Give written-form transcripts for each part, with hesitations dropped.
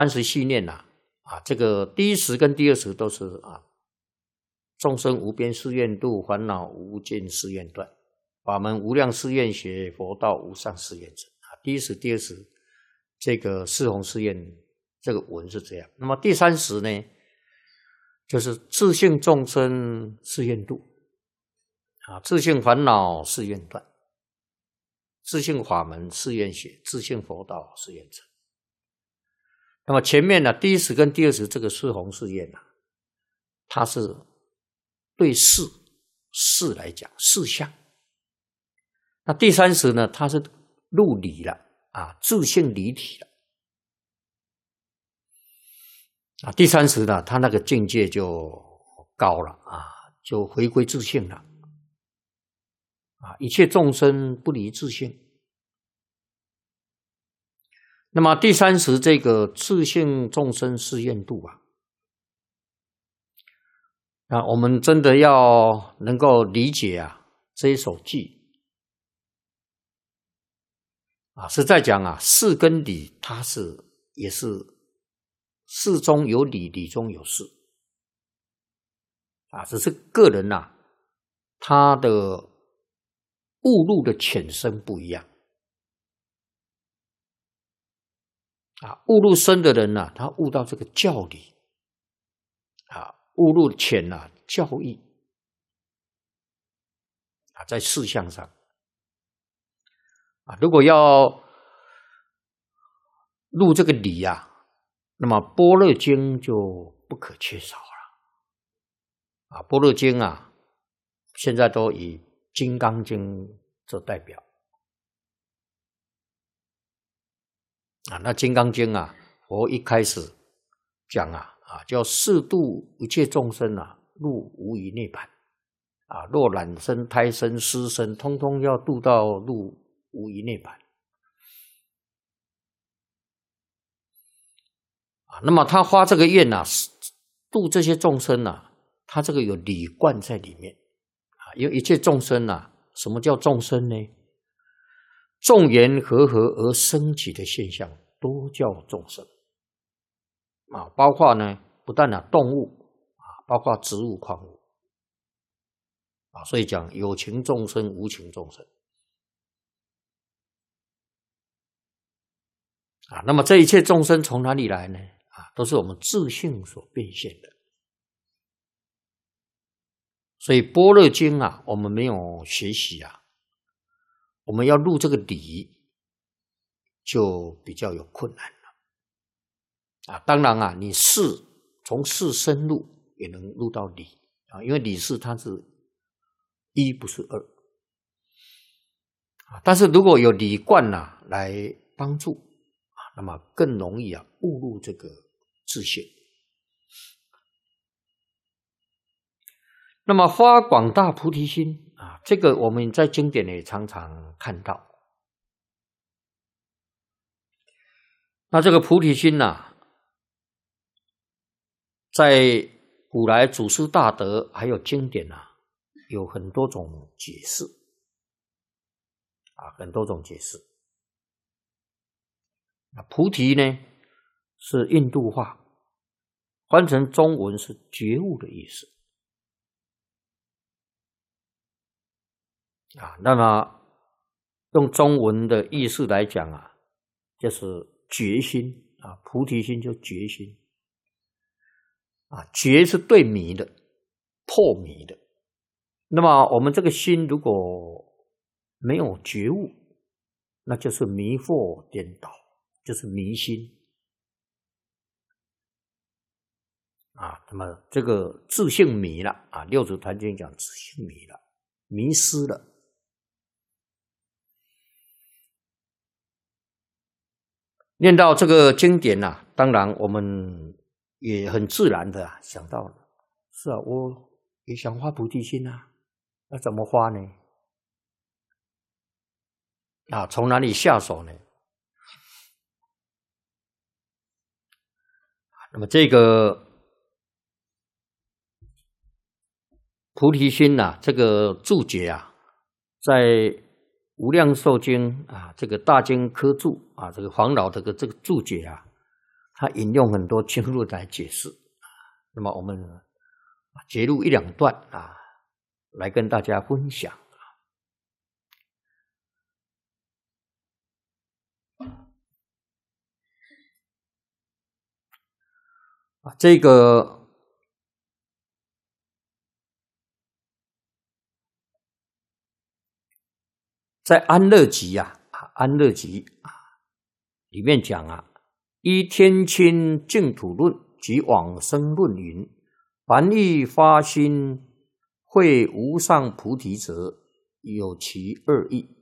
30系念这个第一识跟第二识都是众生无边誓愿度，烦恼无尽誓愿断，法门无量誓愿学，佛道无上誓愿成。第一识、第二识，这个四弘誓愿，这个文是这样。那么第三识呢，就是自性众生誓愿度，自性烦恼誓愿断，自性法门誓愿学，自性佛道誓愿成。那么前面第一识跟第二识这个四弘誓愿它是对事来讲事相。那第三识呢，它是入理了自性离体了第三识呢，它那个境界就高了就回归自性了一切众生不离自性。那么第三识这个自性众生誓愿度我们真的要能够理解这一首偈是在讲事跟理，它也是事中有理，理中有事只是个人他的悟入的浅深不一样悟入深的人他悟到这个教理悟入浅教义在事项上如果要入这个理那么般若经就不可缺少了般若经现在都以金刚经做代表那金刚经佛一开始讲叫示度一切众生入无余涅槃若卵生、胎生、湿生，通通要度到入无余涅槃那么他发这个愿度这些众生他这个有理观在里面因为一切众生什么叫众生呢？众缘和合而生起的现象都叫众生包括呢不但动物包括植物矿物所以讲有情众生无情众生那么这一切众生从哪里来呢？都是我们自性所变现的。所以般若经我们没有学习我们要入这个理就比较有困难了当然你从事深入也能入到理因为理事它是一不是二但是如果有理观来帮助那么更容易悟入这个自性。那么发广大菩提心这个我们在经典也常常看到。那这个菩提心在古来祖师大德还有经典有很多种解释很多种解释。菩提呢是印度话，翻成中文是觉悟的意思那么用中文的意思来讲就是觉心菩提心就觉心觉是对迷的，破迷的。那么我们这个心如果没有觉悟，那就是迷惑颠倒，就是迷心那么这个自性迷了六祖坛经讲自性迷了，迷失了。念到这个经典当然我们也很自然的想到了，是我也想发菩提心那怎么发呢？从哪里下手呢？那么这个菩提心这个注解在无量寿经这个大经科注这个黄老的这个注解他引用很多经论来解释。那么我们截录一两段来跟大家分享。这个在安乐集安乐集里面讲依天亲净土论及往生论云：凡欲发心会无上菩提者，有其二义。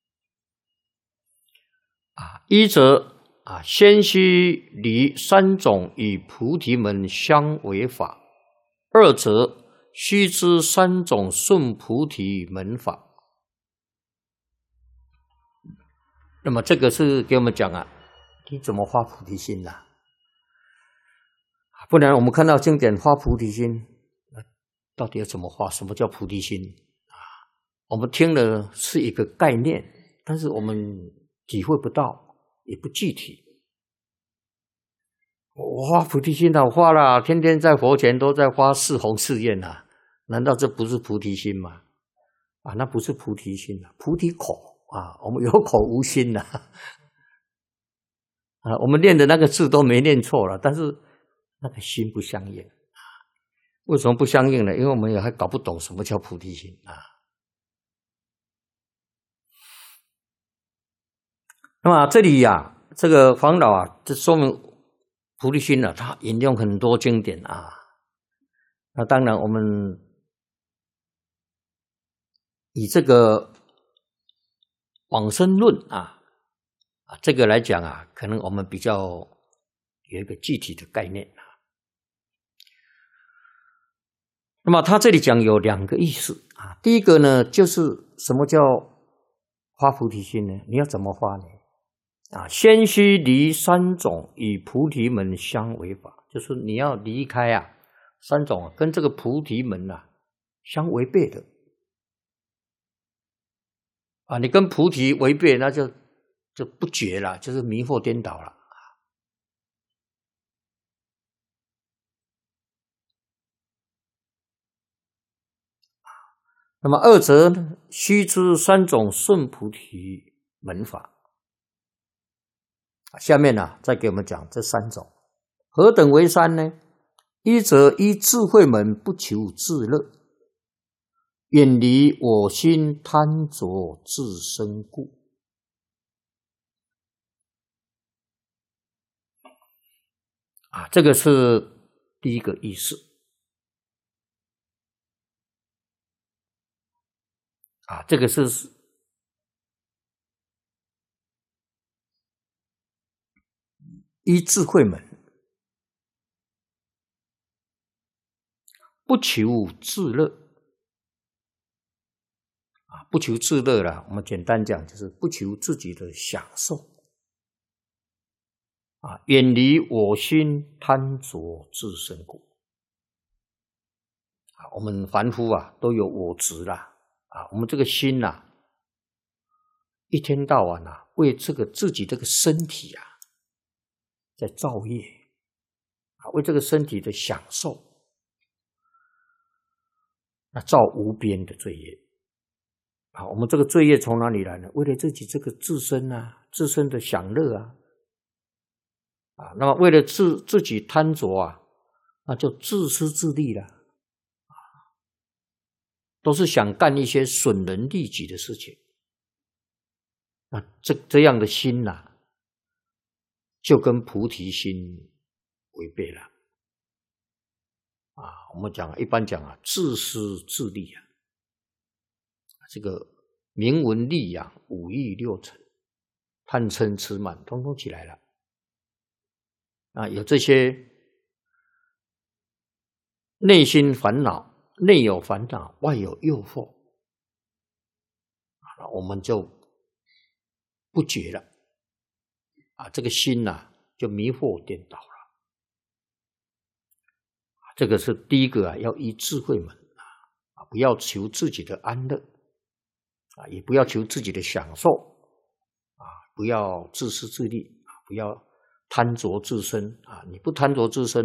一则先须离三种与菩提门相违法；二则须知三种顺菩提门法。那么这个是给我们讲你怎么发菩提心不然我们看到经典发菩提心，到底要怎么发？什么叫菩提心我们听了是一个概念，但是我们体会不到，也不具体。我发菩提心我发了，天天在佛前都在发四弘誓愿难道这不是菩提心吗？那不是菩提心菩提口我们有口无心我们念的那个字都没念错了，但是那个心不相应。为什么不相应呢？因为我们也还搞不懂什么叫菩提心那么这里这个黄老这说明菩提心他引用很多经典那当然我们以这个往生论这个来讲可能我们比较有一个具体的概念那么他这里讲有两个意思第一个呢，就是什么叫发菩提心呢？你要怎么发呢？先须离三种与菩提门相违法，就是你要离开三种跟这个菩提门相违背的你跟菩提违背，那就不觉了，就是迷惑颠倒了那么二则呢，须知三种顺菩提门法。下面再给我们讲这三种，何等为三呢？一则依智慧门不求自乐，远离我心贪着自身故。这个是第一个意思这个是依智慧门不求自乐不求自乐了，我们简单讲就是不求自己的享受远离我心贪着自身故我们凡夫都有我执啦我们这个心一天到晚为这个自己这个身体在造业为这个身体的享受造无边的罪业我们这个罪业从哪里来呢？为了自己这个自身自身的享乐那么为了自己贪着那就自私自利了都是想干一些损人利己的事情这样的心就跟菩提心违背了我们讲一般讲自私自利这个名闻利养五欲六尘贪嗔痴慢通通起来了有这些内心烦恼，内有烦恼，外有诱惑我们就不觉了这个心就迷惑颠倒了这个是第一个要依智慧门不要求自己的安乐也不要求自己的享受不要自私自利不要贪着自身啊，你不贪着自身，